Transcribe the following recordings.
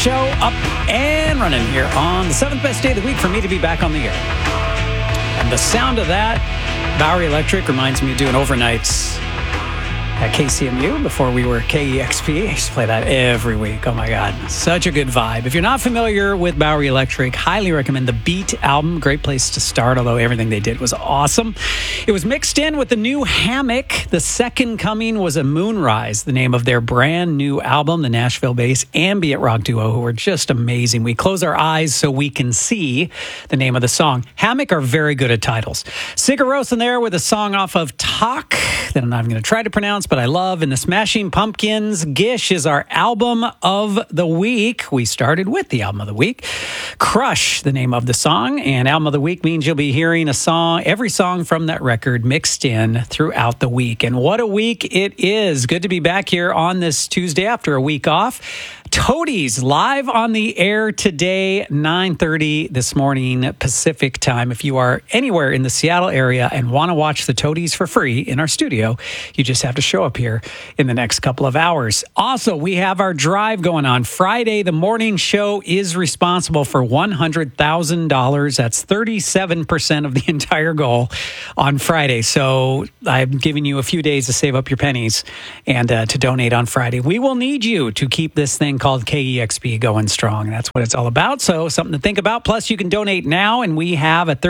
show up and running here on the 7th best day of the week for me to be back on the air. And the sound of that, Bowery Electric, reminds me of doing overnights at KCMU before we were KEXP. I used to play that every week. Oh my God, such a good vibe. If you're not familiar with Bowery Electric, highly recommend the Beat album. Great place to start, although everything they did was awesome. It was mixed in with the new Hammock. The Second Coming was a Moonrise, the name of their brand new album, the Nashville-based ambient rock duo who are just amazing. We close our eyes so we can see the name of the song. Hammock are very good at titles. Sigur Rós in there with a song off of Talk that I'm not even going to try to pronounce, but I love. And the Smashing Pumpkins, Gish is our album of the week. We started with the album of the week. Crush, the name of the song. And album of the week means you'll be hearing a song, every song from that record mixed in throughout the week. And what a week it is. Good to be back here on this Tuesday after a week off. Toadies live on the air today, 9:30 this morning Pacific time. If you are anywhere in the Seattle area and want to watch the Toadies for free in our studio, you just have to show up here in the next couple of hours. Also, we have our drive going on. Friday, the morning show is responsible for $100,000. That's 37% of the entire goal on Friday. So I'm giving you a few days to save up your pennies and to donate on Friday. We will need you to keep this thing called KEXP going strong. That's what it's all about. So something to think about. Plus, you can donate now, and we have a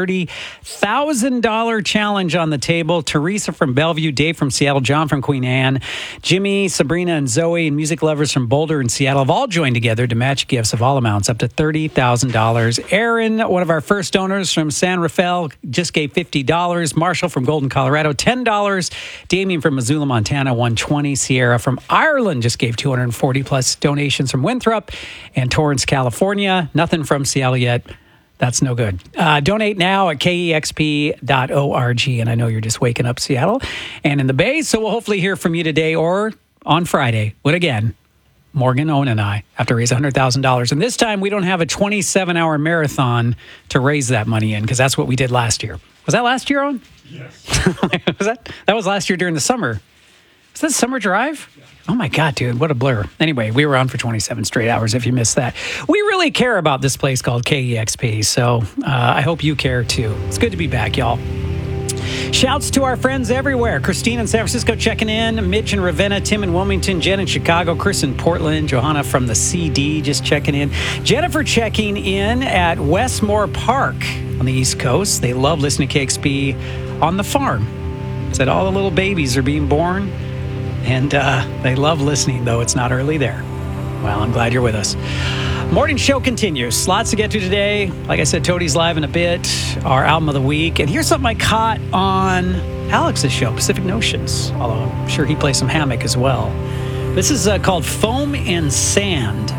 $30,000 challenge on the table. Teresa from Bellevue, Dave from Seattle, John from Queen Anne, Jimmy, Sabrina, and Zoe, and music lovers from Boulder and Seattle have all joined together to match gifts of all amounts up to $30,000. Aaron, one of our first donors from San Rafael, just gave $50. Marshall from Golden, Colorado, $10. Damien from Missoula, Montana, $120. Sierra from Ireland just gave 240 plus donations from Winthrop, and Torrance, California. Nothing from Seattle yet. That's no good. Donate now at KEXP.org. And I know you're just waking up, Seattle and in the Bay. So we'll hopefully hear from you today or on Friday. But again, Morgan, Owen, and I have to raise $100,000. And this time we don't have a 27-hour marathon to raise that money in, because that's what we did last year. Was that last year, Owen? Yes. That was last year during the summer. Was that summer drive? Yeah. Oh my God, dude, what a blur. Anyway, we were on for 27 straight hours if you missed that. We really care about this place called KEXP, so I hope you care too. It's good to be back, y'all. Shouts to our friends everywhere. Christine in San Francisco checking in. Mitch in Ravenna. Tim in Wilmington. Jen in Chicago. Chris in Portland. Johanna from the CD just checking in. Jennifer checking in at Westmore Park on the East Coast. They love listening to KEXP on the farm. Said all the little babies are being born. And they love listening, though it's not early there. Well, I'm glad you're with us. Morning show continues. Lots to get to today. Like I said, Toadies live in a bit. Our album of the week. And here's something I caught on Alex's show, Pacific Notions. Although I'm sure he plays some Hammock as well. This is called Foam and Sand.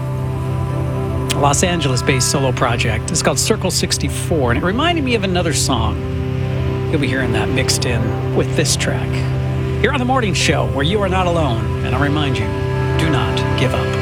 A Los Angeles-based solo project. It's called Circle 64. And it reminded me of another song. You'll be hearing that mixed in with this track. Here on The Morning Show, where you are not alone. And I'll remind you, do not give up.